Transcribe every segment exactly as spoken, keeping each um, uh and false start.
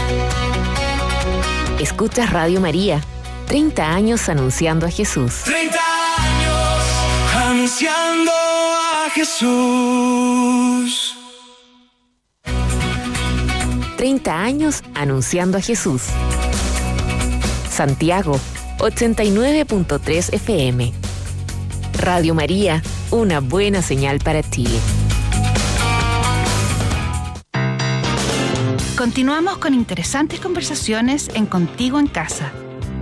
Escuchas Radio María, treinta años anunciando a Jesús. treinta años anunciando a Jesús. treinta años anunciando a Jesús. Santiago, ochenta y nueve punto tres F M. Radio María, una buena señal para Chile. Continuamos con interesantes conversaciones en Contigo en Casa.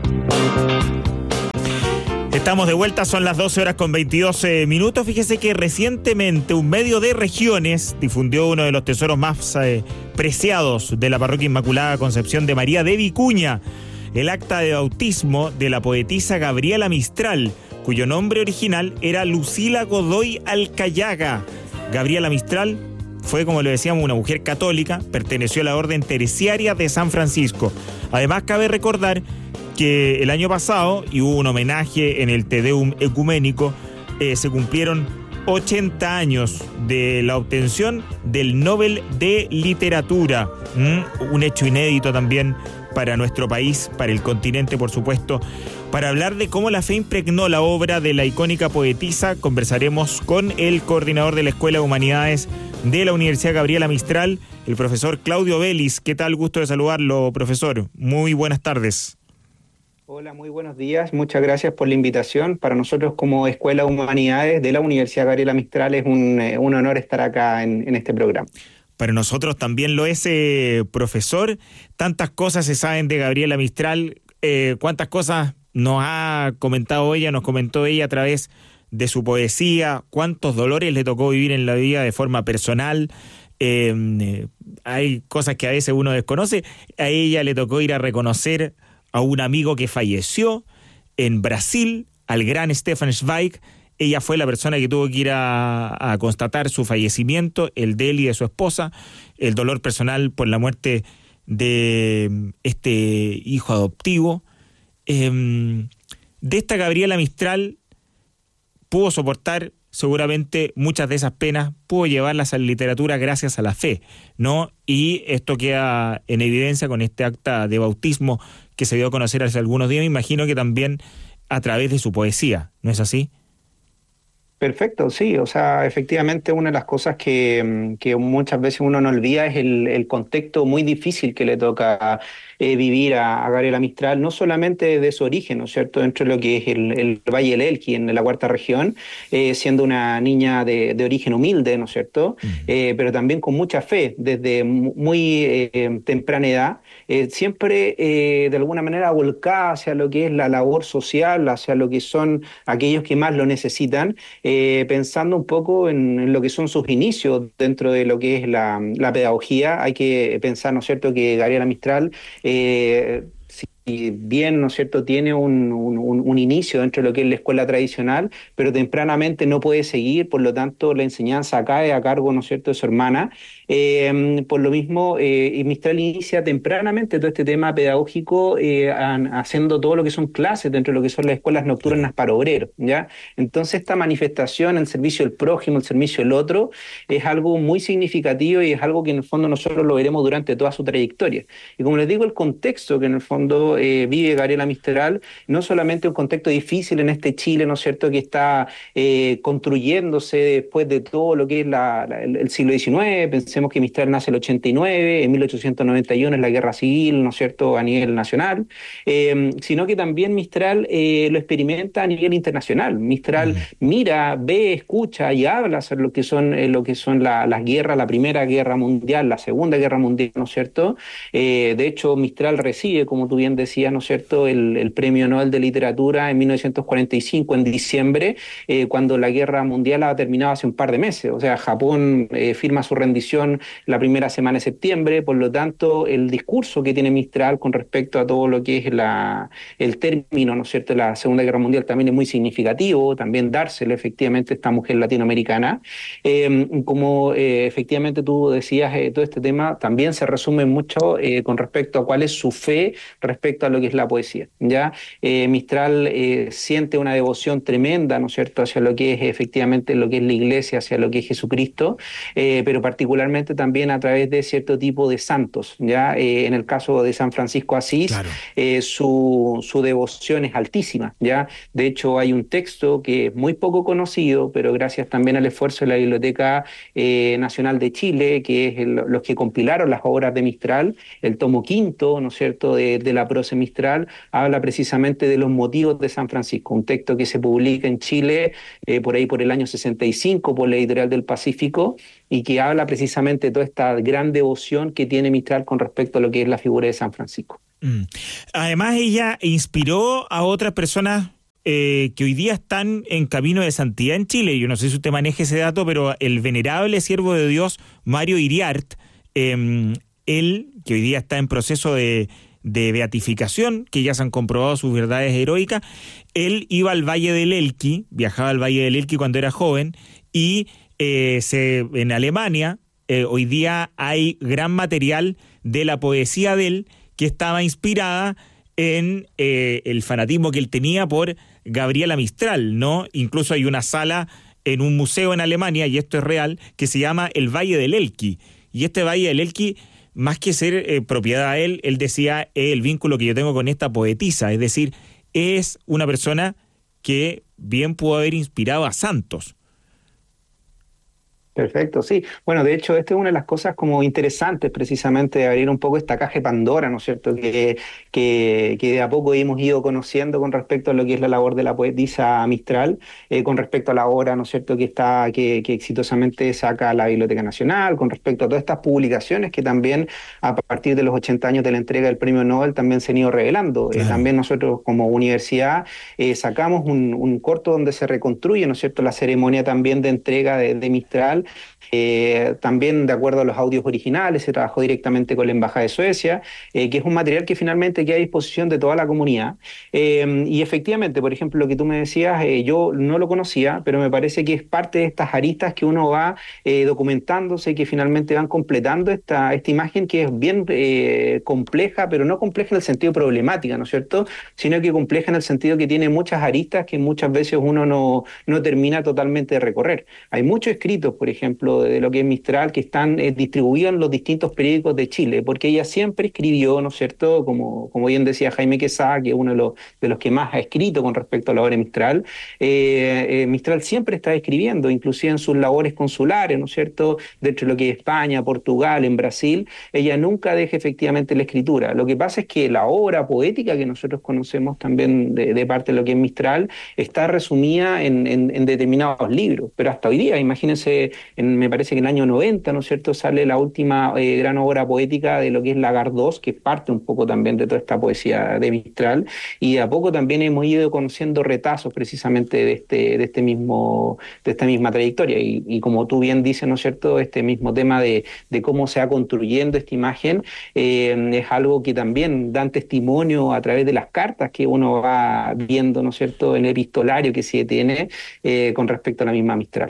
Estamos de vuelta, son las doce horas con veintidós minutos. Fíjese que recientemente un medio de regiones difundió uno de los tesoros más eh, preciados de la Parroquia Inmaculada Concepción de María de Vicuña, el acta de bautismo de la poetisa Gabriela Mistral, cuyo nombre original era Lucila Godoy Alcayaga. Gabriela Mistral fue, como le decíamos, una mujer católica, perteneció a la Orden Terciaria de San Francisco. Además, cabe recordar que el año pasado, y hubo un homenaje en el Te Deum ecuménico, eh, se cumplieron ochenta años de la obtención del Nobel de Literatura. ¿Mm? Un hecho inédito también para nuestro país, para el continente, por supuesto. Para hablar de cómo la fe impregnó la obra de la icónica poetisa, conversaremos con el coordinador de la Escuela de Humanidades de la Universidad Gabriela Mistral, el profesor Claudio Vélez. ¿Qué tal? Gusto de saludarlo, profesor. Muy buenas tardes. Hola, muy buenos días. Muchas gracias por la invitación. Para nosotros como Escuela de Humanidades de la Universidad Gabriela Mistral es un, eh, un honor estar acá en, en este programa. Para nosotros también lo es, eh, profesor. Tantas cosas se saben de Gabriela Mistral. Eh, ¿Cuántas cosas nos ha comentado ella, nos comentó ella a través de su poesía? ¿Cuántos dolores le tocó vivir en la vida de forma personal? Eh, eh, hay cosas que a veces uno desconoce. A ella le tocó ir a reconocer a un amigo que falleció en Brasil, al gran Stefan Zweig. Ella fue la persona que tuvo que ir a, a constatar su fallecimiento, el de él y de su esposa, el dolor personal por la muerte de este hijo adoptivo. Eh, de esta Gabriela Mistral pudo soportar seguramente muchas de esas penas, pudo llevarlas a la literatura gracias a la fe, ¿no? Y esto queda en evidencia con este acta de bautismo que se dio a conocer hace algunos días. Me imagino que también a través de su poesía, ¿no es así? Perfecto, sí, o sea, efectivamente una de las cosas que, que muchas veces uno no olvida es el, el contexto muy difícil que le toca eh, vivir a, a Gabriela Mistral, no solamente de su origen, ¿no es cierto?, dentro de lo que es el, el Valle del Elqui, en la cuarta región, eh, siendo una niña de, de origen humilde, ¿no es cierto?, uh-huh. eh, pero también con mucha fe, desde muy eh, temprana edad, eh, siempre eh, de alguna manera volcada hacia lo que es la labor social, hacia lo que son aquellos que más lo necesitan, Eh, pensando un poco en, en lo que son sus inicios dentro de lo que es la, la pedagogía. Hay que pensar, ¿no es cierto?, que Gabriela Mistral, eh, si bien, ¿no es cierto?, tiene un, un, un inicio dentro de lo que es la escuela tradicional, pero tempranamente no puede seguir, por lo tanto la enseñanza cae a cargo, ¿no es cierto?, de su hermana. Eh, por lo mismo, eh, Mistral inicia tempranamente todo este tema pedagógico eh, an, haciendo todo lo que son clases dentro de lo que son las escuelas nocturnas para obreros, ¿ya? Entonces esta manifestación, el servicio del prójimo, el servicio del otro, es algo muy significativo y es algo que en el fondo nosotros lo veremos durante toda su trayectoria. Y como les digo, el contexto que en el fondo eh, vive Gabriela Mistral, no solamente un contexto difícil en este Chile, ¿no es cierto?, que está eh, construyéndose después de todo lo que es la, la, el, el siglo diecinueve. Pensemos que Mistral nace en el ochenta y nueve, en mil ochocientos noventa y uno es la guerra civil, ¿no es cierto?, a nivel nacional, eh, sino que también Mistral eh, lo experimenta a nivel internacional. Mistral uh-huh. mira, ve, escucha y habla sobre lo que son, eh, lo que son la, las guerras, la Primera Guerra Mundial, la Segunda Guerra Mundial, ¿no es cierto? Eh, de hecho, Mistral recibe, como tú bien decías, ¿no es cierto?, el, el Premio Nobel de Literatura en mil novecientos cuarenta y cinco, en diciembre, eh, cuando la Guerra Mundial ha terminado hace un par de meses. O sea, Japón eh, firma su rendición la primera semana de septiembre, por lo tanto, el discurso que tiene Mistral con respecto a todo lo que es la, el término, ¿no es cierto?, de la Segunda Guerra Mundial también es muy significativo, también dárselo efectivamente a esta mujer latinoamericana. Eh, como eh, efectivamente tú decías, eh, todo este tema también se resume mucho eh, con respecto a cuál es su fe respecto a lo que es la poesía, ¿ya? Eh, Mistral eh, siente una devoción tremenda, ¿no es cierto?, hacia lo que es efectivamente lo que es la iglesia, hacia lo que es Jesucristo, eh, pero particularmente evidentemente también a través de cierto tipo de santos, ¿ya? Eh, en el caso de San Francisco de Asís, claro. eh, su, su devoción es altísima, ¿ya? De hecho, hay un texto que es muy poco conocido, pero gracias también al esfuerzo de la Biblioteca eh, Nacional de Chile, que es el, los que compilaron las obras de Mistral, el tomo quinto, ¿no es cierto?, de, de la prosa Mistral, habla precisamente de los motivos de San Francisco, un texto que se publica en Chile eh, por ahí por el año sesenta y cinco por la Editorial del Pacífico, y que habla precisamente de toda esta gran devoción que tiene Mistral con respecto a lo que es la figura de San Francisco. Mm. Además, ella inspiró a otras personas eh, que hoy día están en camino de santidad en Chile. Yo no sé si usted maneja ese dato, pero el venerable siervo de Dios, Mario Iriart, eh, él, que hoy día está en proceso de, de beatificación, que ya se han comprobado sus verdades heroicas, él iba al Valle del Elqui, viajaba al Valle del Elqui cuando era joven, y eh, se, en Alemania eh, hoy día hay gran material de la poesía de él que estaba inspirada en eh, el fanatismo que él tenía por Gabriela Mistral, ¿no? Incluso hay una sala en un museo en Alemania, y esto es real, que se llama el Valle del Elqui. Y este Valle del Elqui, más que ser eh, propiedad de él, él decía eh, el vínculo que yo tengo con esta poetisa, es decir, es una persona que bien pudo haber inspirado a santos. Perfecto, sí. Bueno, de hecho, esta es una de las cosas como interesantes precisamente de abrir un poco esta caja de Pandora, ¿no es cierto?, que, que, que de a poco hemos ido conociendo con respecto a lo que es la labor de la poetisa Mistral, eh, con respecto a la obra, ¿no es cierto?, que está que, que exitosamente saca la Biblioteca Nacional, con respecto a todas estas publicaciones que también a partir de los ochenta años de la entrega del Premio Nobel también se han ido revelando. Claro. Eh, también nosotros como universidad eh, sacamos un, un corto donde se reconstruye, ¿no es cierto?, la ceremonia también de entrega de, de Mistral. Eh, también de acuerdo a los audios originales, se trabajó directamente con la Embajada de Suecia, eh, que es un material que finalmente queda a disposición de toda la comunidad. Eh, y efectivamente, por ejemplo, lo que tú me decías, eh, yo no lo conocía, pero me parece que es parte de estas aristas que uno va eh, documentándose, que finalmente van completando esta, esta imagen que es bien eh, compleja, pero no compleja en el sentido problemática, ¿no es cierto?, sino que compleja en el sentido que tiene muchas aristas que muchas veces uno no, no termina totalmente de recorrer. Hay muchos escritos, por ejemplo, de lo que es Mistral, que están eh, distribuidos en los distintos periódicos de Chile, porque ella siempre escribió, ¿no es cierto?, como, como bien decía Jaime Quesada, que es uno de los, de los que más ha escrito con respecto a la obra de Mistral. Eh, eh, Mistral siempre está escribiendo, inclusive en sus labores consulares, ¿no es cierto?, dentro de lo que es España, Portugal, en Brasil, ella nunca deja efectivamente la escritura. Lo que pasa es que la obra poética que nosotros conocemos también de, de parte de lo que es Mistral está resumida en, en, en determinados libros, pero hasta hoy día, imagínense, en me parece que en el año noventa, ¿no es cierto?, sale la última eh, gran obra poética de lo que es la Gardós, que parte un poco también de toda esta poesía de Mistral, y de a poco también hemos ido conociendo retazos precisamente de este, de este mismo, de esta misma trayectoria, y, y como tú bien dices, ¿no es cierto?, este mismo tema de, de cómo se va construyendo esta imagen, eh, es algo que también dan testimonio a través de las cartas que uno va viendo, ¿no es cierto?, en el epistolario que se tiene eh, con respecto a la misma Mistral.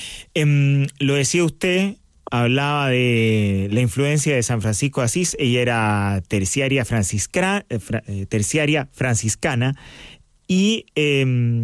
Eh, lo decía usted, hablaba de la influencia de San Francisco de Asís. Ella era terciaria, francisca, eh, fra, eh, terciaria franciscana, y eh,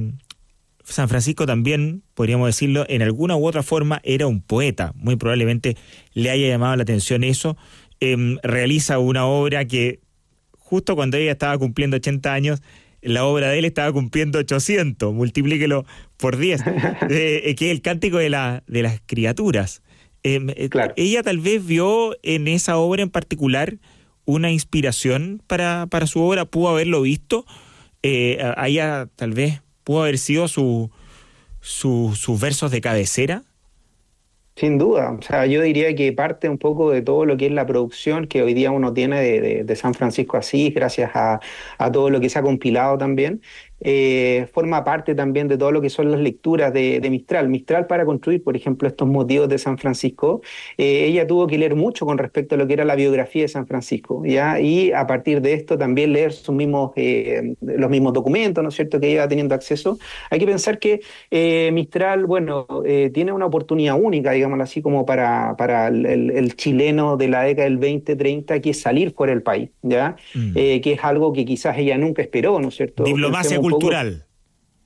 San Francisco también, podríamos decirlo, en alguna u otra forma era un poeta. Muy probablemente le haya llamado la atención eso. Eh, realiza una obra que justo cuando ella estaba cumpliendo ochenta años, la obra de él estaba cumpliendo ochocientos, multiplíquelo por diez, eh, que es el Cántico de, la, de las Criaturas. Eh, claro. Ella tal vez vio en esa obra en particular una inspiración para, para su obra, pudo haberlo visto, eh, a ella tal vez pudo haber sido su, su, sus versos de cabecera. Sin duda, o sea, yo diría que parte un poco de todo lo que es la producción que hoy día uno tiene de, de, de San Francisco de Asís, gracias a, a todo lo que se ha compilado también. Eh, forma parte también de todo lo que son las lecturas de, de Mistral. Mistral, para construir, por ejemplo, estos motivos de San Francisco, eh, ella tuvo que leer mucho con respecto a lo que era la biografía de San Francisco, ¿ya? Y a partir de esto también leer sus mismos, eh, los mismos documentos, ¿no es cierto?, que ella iba teniendo acceso. Hay que pensar que eh, Mistral, bueno, eh, tiene una oportunidad única, digámoslo así, como para, para el, el, el chileno de la década del veinte treinta, que es salir fuera del país, ¿ya? Mm. Eh, que es algo que quizás ella nunca esperó, ¿no es cierto? Diplomacia cultural.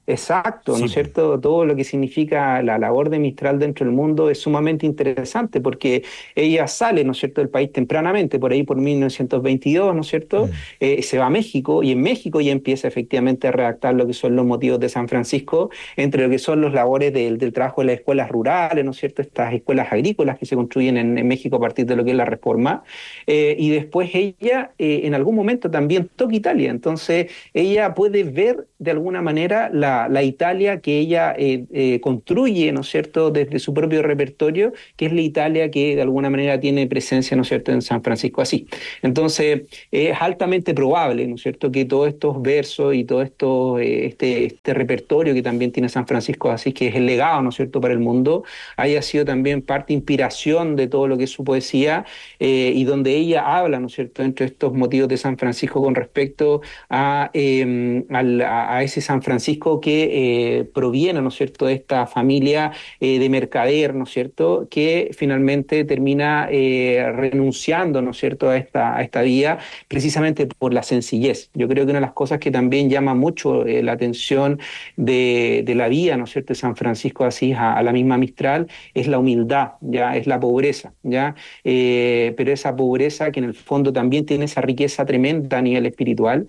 Exacto, ¿no Sí. es cierto? Todo lo que significa la labor de Mistral dentro del mundo es sumamente interesante porque ella sale, ¿no es cierto?, del país tempranamente, por ahí por mil novecientos veintidós, ¿no es cierto? Mm. Eh, se va a México y en México ya empieza efectivamente a redactar lo que son los motivos de San Francisco, entre lo que son los labores del, del trabajo de las escuelas rurales, ¿no es cierto?, estas escuelas agrícolas que se construyen en, en México a partir de lo que es la Reforma, eh, y después ella eh, en algún momento también toca Italia, entonces ella puede ver de alguna manera la la Italia que ella eh, eh, construye, ¿no es cierto?, desde su propio repertorio, que es la Italia que de alguna manera tiene presencia, ¿no es cierto?, en San Francisco así. Entonces, eh, es altamente probable, ¿no es cierto?, que todos estos versos y todo esto, eh, este, este repertorio que también tiene San Francisco así, que es el legado, ¿no es cierto?, para el mundo, haya sido también parte, inspiración de todo lo que es su poesía, eh, y donde ella habla, ¿no es cierto?, entre estos motivos de San Francisco con respecto a, eh, a, a ese San Francisco que que eh, proviene, ¿no es cierto?, de esta familia eh, de mercader, ¿no es cierto?, que finalmente termina eh, renunciando, ¿no es cierto?, a esta, a esta vía, precisamente por la sencillez. Yo creo que una de las cosas que también llama mucho eh, la atención de, de la vía, ¿no es cierto?, de San Francisco de Asís a, a la misma Mistral, es la humildad, ya es la pobreza, ya, eh, pero esa pobreza que en el fondo también tiene esa riqueza tremenda a nivel espiritual,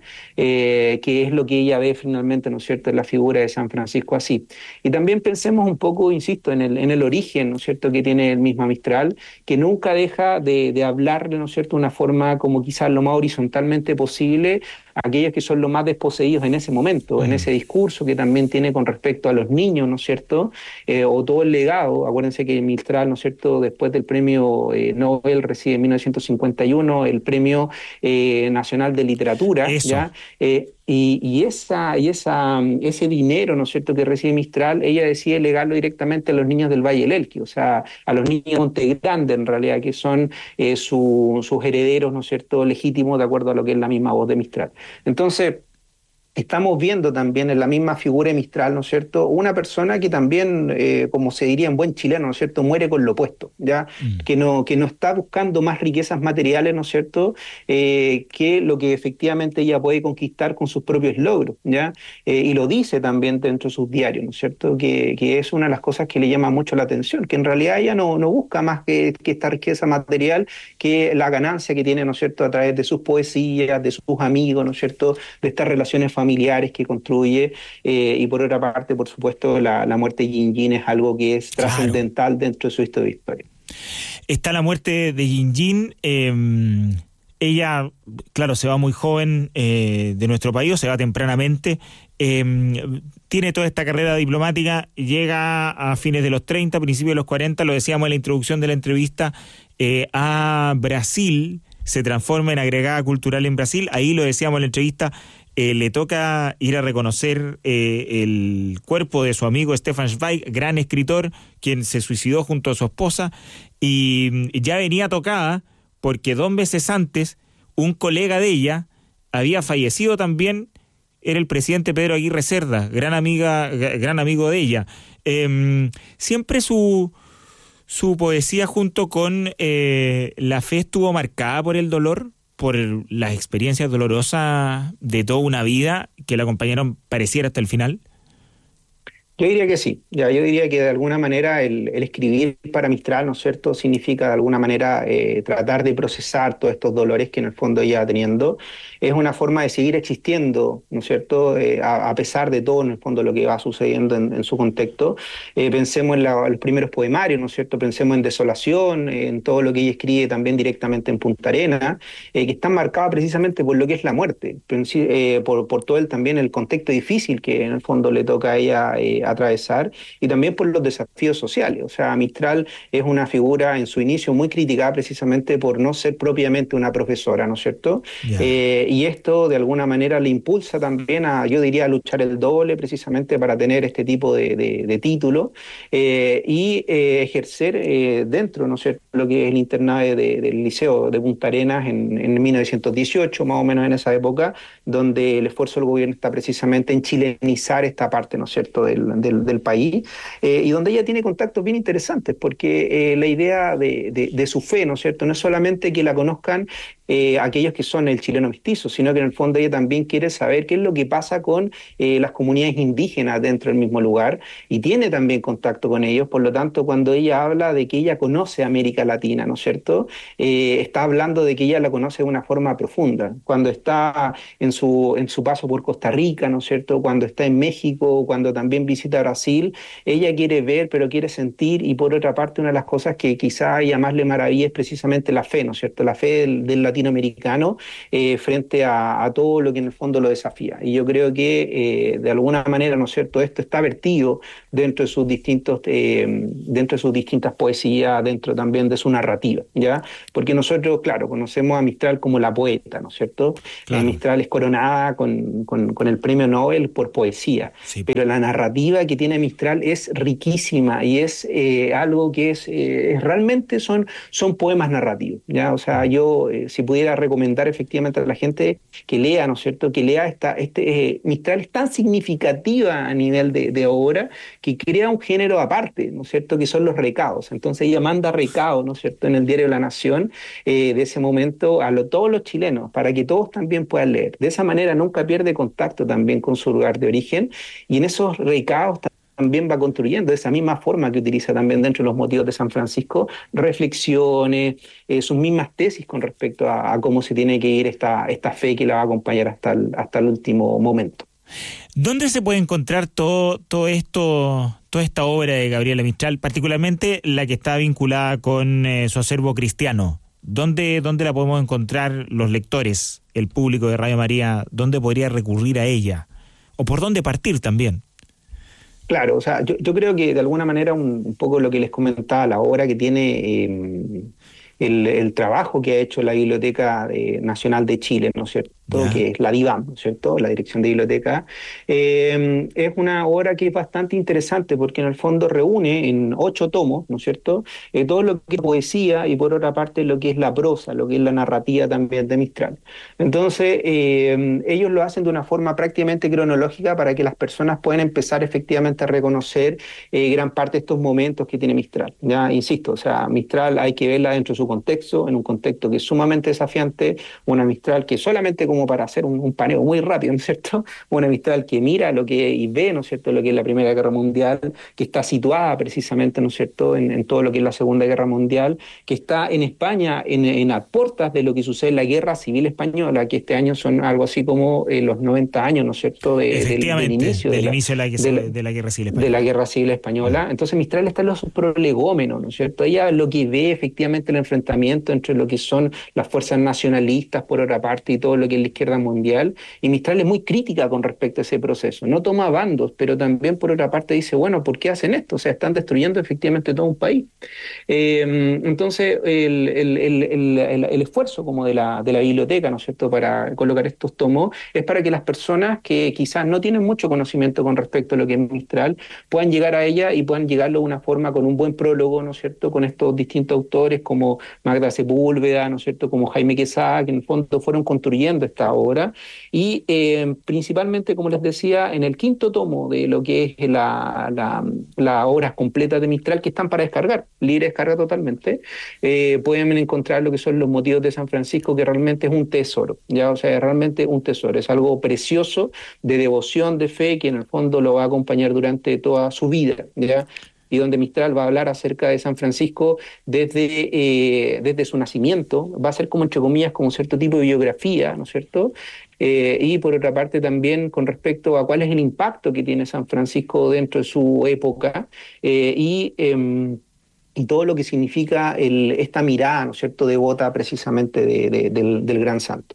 eh, que es lo que ella ve finalmente, ¿no es cierto?, en la figura de San Francisco así. Y también pensemos un poco, insisto, en el, en el origen, ¿no es cierto?, que tiene el mismo Mistral, que nunca deja de, de hablarle, ¿no es cierto?, de una forma como quizás lo más horizontalmente posible a aquellos que son los más desposeídos en ese momento, mm. en ese discurso que también tiene con respecto a los niños, ¿no es cierto?, eh, o todo el legado. Acuérdense que Mistral, ¿no es cierto?, después del premio eh, Nobel recibe en mil novecientos cincuenta y uno el premio eh, nacional de literatura, Eso. ¿ya? Eh, Y, y, esa, y esa, ese dinero, ¿no es cierto?, que recibe Mistral, ella decide legarlo directamente a los niños del Valle del Elqui, o sea, a los niños de Monte Grande, en realidad, que son eh, su, sus herederos, ¿no es cierto?, legítimos, de acuerdo a lo que es la misma voz de Mistral. Entonces, estamos viendo también en la misma figura de Mistral, ¿no es cierto?, una persona que también, eh, como se diría en buen chileno, ¿no es cierto?, muere con lo opuesto, ¿ya? Mm. Que no, que no está buscando más riquezas materiales, ¿no es cierto?, eh, que lo que efectivamente ella puede conquistar con sus propios logros, ¿ya? Eh, y lo dice también dentro de sus diarios, ¿no es cierto?, que, que es una de las cosas que le llama mucho la atención, que en realidad ella no, no busca más que, que esta riqueza material, que la ganancia que tiene, ¿no es cierto?, a través de sus poesías, de sus amigos, ¿no es cierto?, de estas relaciones familiares familiares que construye, eh, y por otra parte, por supuesto, la, la muerte de Yin Yin es algo que es Claro. trascendental dentro de su historia. Está la muerte de Yin Yin. Eh, ella, claro, se va muy joven eh, de nuestro país, o se va tempranamente. Eh, tiene toda esta carrera diplomática, llega a fines de los treinta, principios de los cuarenta, lo decíamos en la introducción de la entrevista, eh, a Brasil, se transforma en agregada cultural en Brasil. Ahí lo decíamos en la entrevista, Eh, le toca ir a reconocer eh, el cuerpo de su amigo Stefan Zweig, gran escritor, quien se suicidó junto a su esposa, y ya venía tocada porque dos meses antes un colega de ella había fallecido también, era el presidente Pedro Aguirre Cerda, gran amiga, gran amigo de ella. Eh, siempre su, su poesía junto con eh, la fe estuvo marcada por el dolor, por las experiencias dolorosas de toda una vida que la acompañaron, pareciera, hasta el final. Yo diría que sí, ya, yo diría que de alguna manera el, el escribir para Mistral, ¿no es cierto?, significa de alguna manera eh, tratar de procesar todos estos dolores que en el fondo ella va teniendo. Es una forma de seguir existiendo, ¿no es cierto?, eh, a, a pesar de todo, en el fondo, lo que va sucediendo en, en su contexto. Eh, pensemos en, la, en los primeros poemarios, ¿no es cierto?, pensemos en Desolación, en todo lo que ella escribe también directamente en Punta Arenas, eh, que están marcadas precisamente por lo que es la muerte, eh, por, por todo el, también el contexto difícil que en el fondo le toca a ella eh, atravesar, y también por los desafíos sociales. O sea, Mistral es una figura en su inicio muy criticada precisamente por no ser propiamente una profesora, ¿no es cierto? Yeah. Eh, y esto de alguna manera le impulsa también a, yo diría, a luchar el doble precisamente para tener este tipo de, de, de título eh, y eh, ejercer eh, dentro, ¿no es cierto?, lo que es el internado de, de, del Liceo de Punta Arenas en, en mil novecientos dieciocho, más o menos en esa época, donde el esfuerzo del gobierno está precisamente en chilenizar esta parte, ¿no es cierto?, del Del, del país, eh, y donde ella tiene contactos bien interesantes, porque eh, la idea de, de, de su fe, ¿no es cierto?, no es solamente que la conozcan eh, aquellos que son el chileno mestizo, sino que en el fondo ella también quiere saber qué es lo que pasa con eh, las comunidades indígenas dentro del mismo lugar y tiene también contacto con ellos. Por lo tanto, cuando ella habla de que ella conoce América Latina, ¿no es cierto? Eh, está hablando de que ella la conoce de una forma profunda. Cuando está en su, en su paso por Costa Rica, ¿no es cierto? Cuando está en México, cuando también visita Brasil, ella quiere ver, pero quiere sentir, y por otra parte, una de las cosas que quizá a ella más le maravilla es precisamente la fe, ¿no es cierto? La fe del, del latinoamericano eh, frente a, a todo lo que en el fondo lo desafía. Y yo creo que eh, de alguna manera, ¿no es cierto?, esto está vertido dentro de sus distintos, eh, dentro de sus distintas poesías, dentro también de su narrativa, ¿ya? Porque nosotros, claro, conocemos a Mistral como la poeta, ¿no es cierto? Claro. Eh, Mistral es coronada con, con, con el premio Nobel por poesía, Sí. pero la narrativa que tiene Mistral es riquísima y es eh, algo que es, eh, es realmente son, son poemas narrativos, ¿ya? O sea, yo eh, si pudiera recomendar efectivamente a la gente que lea, ¿no es cierto?, que lea esta, este, eh, Mistral es tan significativa a nivel de, de obra que crea un género aparte, ¿no es cierto?, que son los recados. Entonces ella manda recados, ¿no es cierto?, en el diario La Nación eh, de ese momento a lo, todos los chilenos, para que todos también puedan leer. De esa manera nunca pierde contacto también con su lugar de origen, y en esos recados también va construyendo de esa misma forma que utiliza también dentro de los motivos de San Francisco, reflexiones, eh, sus mismas tesis con respecto a, a cómo se tiene que ir esta, esta fe que la va a acompañar hasta el, hasta el último momento. ¿Dónde se puede encontrar todo, todo esto, toda esta obra de Gabriela Mistral, particularmente la que está vinculada con eh, su acervo cristiano? ¿Dónde, ¿Dónde la podemos encontrar los lectores, el público de Radio María? ¿Dónde podría recurrir a ella? ¿O por dónde partir también? Claro, o sea, yo, yo creo que de alguna manera un, un poco lo que les comentaba, la obra que tiene eh, el, el trabajo que ha hecho la Biblioteca de, Nacional de Chile, ¿no es cierto? Ya. Que es la DIVAM, ¿no es cierto?, la Dirección de Biblioteca, eh, es una obra que es bastante interesante porque en el fondo reúne en ocho tomos, ¿no es cierto?, eh, todo lo que es poesía y por otra parte lo que es la prosa, lo que es la narrativa también de Mistral. Entonces, eh, ellos lo hacen de una forma prácticamente cronológica para que las personas puedan empezar efectivamente a reconocer eh, gran parte de estos momentos que tiene Mistral. Ya, insisto, o sea, Mistral hay que verla dentro de su contexto, en un contexto que es sumamente desafiante, una Mistral que solamente como para hacer un, un paneo muy rápido, ¿no es cierto?, una Mistral que mira lo que y ve, ¿no es cierto?, lo que es la Primera Guerra Mundial, que está situada precisamente, ¿no es cierto?, en, en todo lo que es la Segunda Guerra Mundial, que está en España en, en las puertas de lo que sucede en la Guerra Civil Española, que este año son algo así como eh, los noventa años, ¿no es cierto?, de, del, del inicio, del de, la, inicio de, la, de, la, de la Guerra Civil Española. De la Guerra Civil Española. Entonces Mistral está en los prolegómenos, ¿no es cierto?, ella lo que ve efectivamente el enfrentamiento entre lo que son las fuerzas nacionalistas por otra parte y todo lo que es la izquierda mundial, y Mistral es muy crítica con respecto a ese proceso, no toma bandos, pero también por otra parte dice, bueno, ¿por qué hacen esto? O sea, están destruyendo efectivamente todo un país. Eh, entonces, el, el, el, el, el esfuerzo como de la, de la biblioteca, ¿no es cierto?, para colocar estos tomos, es para que las personas que quizás no tienen mucho conocimiento con respecto a lo que es Mistral, puedan llegar a ella y puedan llegarlo de una forma con un buen prólogo, ¿no es cierto?, con estos distintos autores como Magda Sepúlveda, ¿no es cierto?, como Jaime Quesada, que en el fondo fueron construyendo esta obra, y eh, principalmente, como les decía, en el quinto tomo de lo que es la, la, la obras completas de Mistral, que están para descargar, libre descarga totalmente, eh, pueden encontrar lo que son los motivos de San Francisco, que realmente es un tesoro, ya, o sea, realmente un tesoro, es algo precioso de devoción, de fe, que en el fondo lo va a acompañar durante toda su vida, ya, y donde Mistral va a hablar acerca de San Francisco desde, eh, desde su nacimiento, va a ser como, entre comillas, como un cierto tipo de biografía, ¿no es cierto?, eh, y por otra parte también con respecto a cuál es el impacto que tiene San Francisco dentro de su época, eh, y... Eh, y todo lo que significa el, esta mirada, ¿no es cierto?, devota precisamente de, de, del, del gran santo.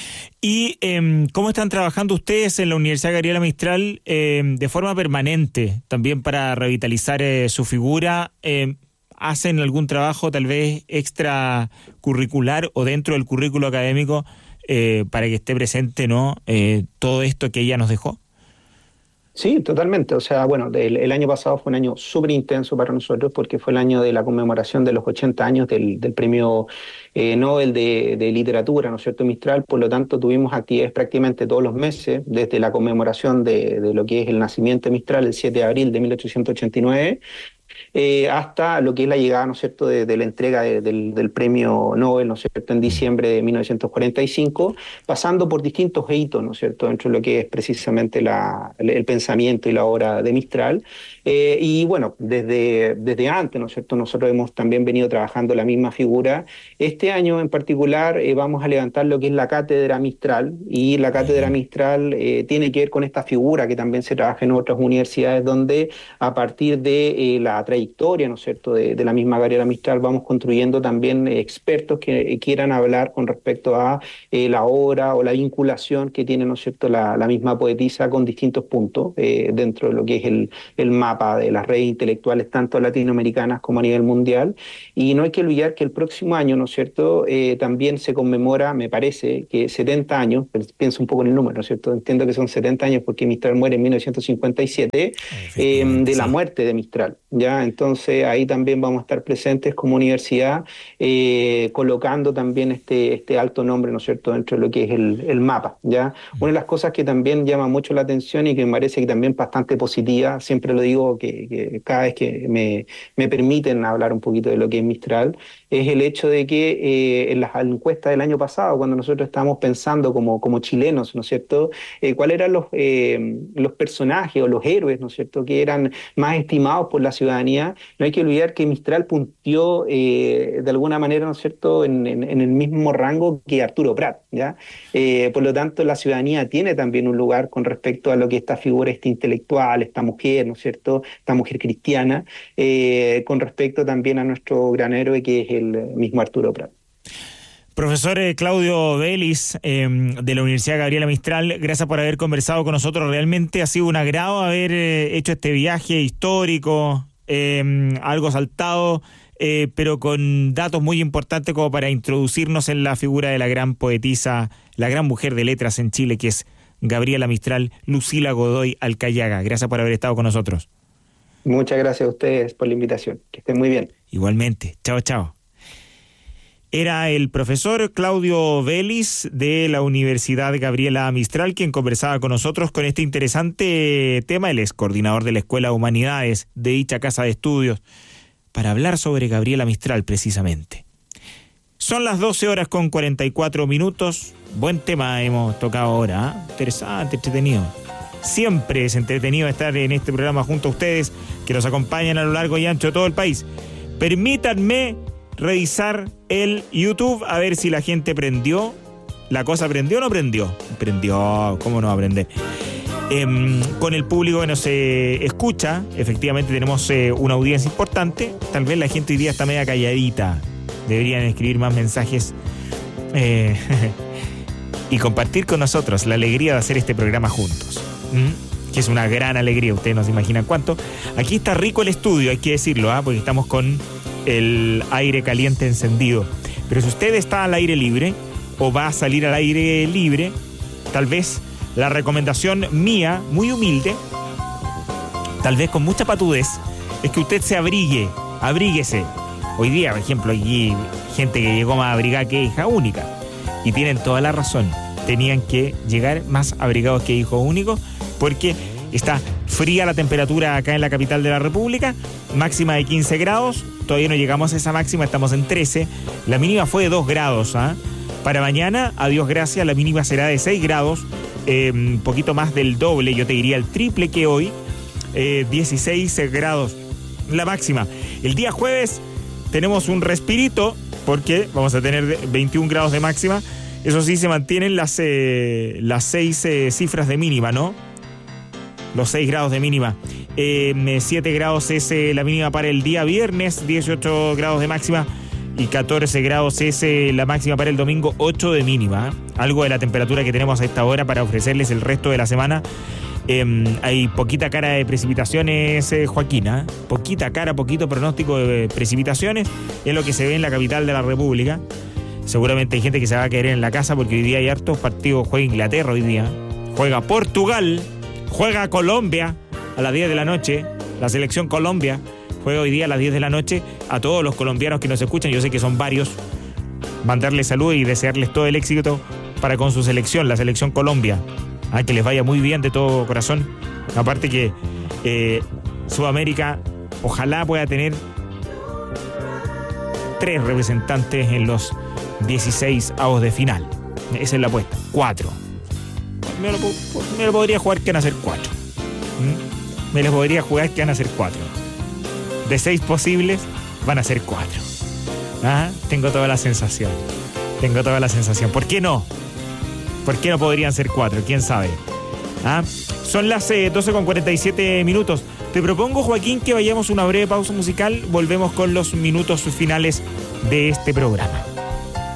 ¿Y eh, cómo están trabajando ustedes en la Universidad Gabriela Mistral eh, de forma permanente también para revitalizar eh, su figura? Eh, ¿Hacen algún trabajo tal vez extracurricular o dentro del currículo académico eh, para que esté presente, ¿no?, eh, todo esto que ella nos dejó? Sí, totalmente. O sea, bueno, el, el año pasado fue un año súper intenso para nosotros porque fue el año de la conmemoración de los ochenta años del, del premio eh, Nobel de, de Literatura, ¿no es cierto?, Mistral. Por lo tanto, tuvimos actividades prácticamente todos los meses, desde la conmemoración de, de lo que es el nacimiento de Mistral, el siete de abril de mil ochocientos ochenta y nueve, eh, hasta lo que es la llegada, ¿no es cierto?, de, de la entrega de, del, del premio Nobel, ¿no es cierto?, en diciembre de mil novecientos cuarenta y cinco, pasando por distintos hitos, ¿no es cierto?, dentro de lo que es precisamente la, el, el pensamiento y la obra de Mistral. Eh, y bueno, desde, desde antes, ¿no es cierto?, nosotros hemos también venido trabajando la misma figura. Este año en particular eh, vamos a levantar lo que es la Cátedra Mistral, y la Cátedra Mistral eh, tiene que ver con esta figura que también se trabaja en otras universidades, donde a partir de eh, la trayectoria, ¿no es cierto?, de, de la misma Gabriela Mistral, vamos construyendo también eh, expertos que eh, quieran hablar con respecto a eh, la obra o la vinculación que tiene, ¿no es cierto?, la, la misma poetisa con distintos puntos eh, dentro de lo que es el, el mapa de las redes intelectuales, tanto latinoamericanas como a nivel mundial. Y no hay que olvidar que el próximo año, ¿no es cierto?, eh, también se conmemora, me parece, que setenta años, pienso un poco en el número, ¿no es cierto?, entiendo que son setenta años porque Mistral muere en mil novecientos cincuenta y siete, eh, de la muerte de Mistral, ¿ya? Entonces ahí también vamos a estar presentes como universidad, eh, colocando también este, este alto nombre, ¿no es cierto?, dentro de lo que es el, el mapa, ¿ya? Una de las cosas que también llama mucho la atención y que me parece que también bastante positiva, siempre lo digo, que, que cada vez que me, me permiten hablar un poquito de lo que es Mistral, es el hecho de que eh, en las encuestas del año pasado, cuando nosotros estábamos pensando como, como chilenos, ¿no es cierto?, eh, cuáles eran los, eh, los personajes o los héroes, ¿no es cierto?, que eran más estimados por la ciudadanía, no hay que olvidar que Mistral puntió eh, de alguna manera, ¿no es cierto?, en, en, en el mismo rango que Arturo Prat, ¿ya? Eh, por lo tanto, la ciudadanía tiene también un lugar con respecto a lo que esta figura, este intelectual, esta mujer, ¿no es cierto?, esta mujer cristiana, eh, con respecto también a nuestro gran héroe que es el mismo Arturo Prat. Profesor eh, Claudio Vélez, eh, de la Universidad Gabriela Mistral, gracias por haber conversado con nosotros. Realmente ha sido un agrado haber eh, hecho este viaje histórico, eh, algo saltado, eh, pero con datos muy importantes como para introducirnos en la figura de la gran poetisa, la gran mujer de letras en Chile, que es Gabriela Mistral, Lucila Godoy Alcayaga. Gracias por haber estado con nosotros. Muchas gracias a ustedes por la invitación. Que estén muy bien. Igualmente. Chao, chao. Era el profesor Claudio Vélez de la Universidad Gabriela Mistral quien conversaba con nosotros con este interesante tema. Él es coordinador de la Escuela de Humanidades de dicha casa de estudios para hablar sobre Gabriela Mistral precisamente. Son las doce horas con cuarenta y cuatro minutos. Buen tema hemos tocado ahora, ¿eh? Interesante, entretenido. Siempre es entretenido estar en este programa junto a ustedes que nos acompañan a lo largo y ancho de todo el país. Permítanme revisar el YouTube a ver si la gente prendió. ¿La cosa prendió o no prendió? Prendió, ¿cómo no va a prender? Eh, con el público que nos eh, escucha, efectivamente tenemos eh, una audiencia importante. Tal vez la gente hoy día está media calladita. Deberían escribir más mensajes eh, y compartir con nosotros la alegría de hacer este programa juntos. ¿Mm? Que es una gran alegría, ustedes no se imaginan cuánto. Aquí está rico el estudio, hay que decirlo, ¿eh? Porque estamos con el aire caliente encendido. Pero si usted está al aire libre o va a salir al aire libre, tal vez la recomendación mía, muy humilde, tal vez con mucha patudez, es que usted se abrigue, abríguese. Hoy día, por ejemplo, hay gente que llegó más abrigada que hija única y tienen toda la razón. Tenían que llegar más abrigados que hijos únicos porque está fría la temperatura acá en la capital de la República, máxima de quince grados, todavía no llegamos a esa máxima, estamos en trece, la mínima fue de dos grados, ¿eh? Para mañana, a Dios gracias, la mínima será de seis grados, eh, un poquito más del doble, yo te diría el triple que hoy, eh, dieciséis grados la máxima. El día jueves tenemos un respirito porque vamos a tener veintiún grados de máxima. Eso sí, se mantienen las, eh, las seis eh, cifras de mínima, ¿no? Los seis grados de mínima. Eh, siete grados es eh, la mínima para el día viernes, dieciocho grados de máxima y catorce grados es eh, la máxima para el domingo, ocho de mínima. ¿eh? Algo de la temperatura que tenemos a esta hora para ofrecerles el resto de la semana. Eh, hay poquita cara de precipitaciones, eh, Joaquina. ¿eh? Poquita cara, poquito pronóstico de precipitaciones. Es lo que se ve en la capital de la República. Seguramente hay gente que se va a quedar en la casa porque hoy día hay hartos partidos. Juega Inglaterra hoy día, juega Portugal, juega Colombia a las diez de la noche. La selección Colombia juega hoy día a las diez de la noche. A todos los colombianos que nos escuchan, yo sé que son varios, mandarles salud y desearles todo el éxito para con su selección, la selección Colombia. Ah, que les vaya muy bien de todo corazón. Aparte que eh, Sudamérica ojalá pueda tener tres representantes en los dieciséis avos de final. Esa es la apuesta. Cuatro. Me lo, me lo podría jugar que van a ser cuatro. ¿Mm? Me lo podría jugar que van a ser cuatro. De seis posibles, van a ser cuatro. ¿Ah? Tengo toda la sensación. Tengo toda la sensación. ¿Por qué no? ¿Por qué no podrían ser cuatro? ¿Quién sabe? ¿Ah? Son las eh, doce con cuarenta y siete minutos. Te propongo, Joaquín, que vayamos a una breve pausa musical. Volvemos con los minutos finales de este programa.